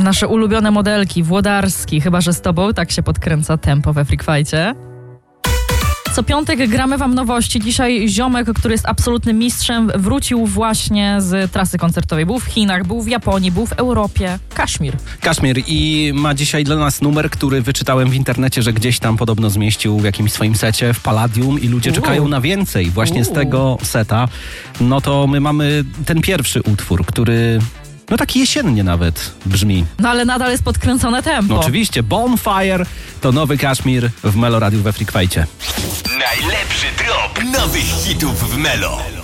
Nasze ulubione modelki, Włodarski, chyba że z tobą, tak się podkręca tempo we Freak Fight'cie. Co piątek gramy wam nowości. Dzisiaj ziomek, który jest absolutnym mistrzem, wrócił właśnie z trasy koncertowej. Był w Chinach, był w Japonii, był w Europie. Kaszmir I ma dzisiaj dla nas numer, który wyczytałem w internecie, że gdzieś tam podobno zmieścił w jakimś swoim secie w Palladium i ludzie czekają na więcej właśnie z tego seta. No to my mamy ten pierwszy utwór, który... No tak jesiennie nawet brzmi. No ale nadal jest podkręcone tempo. No oczywiście, Bonfire to nowy Kaszmir w Melo Radiu we Freak Fight'cie. Najlepszy drop nowych hitów w Melo.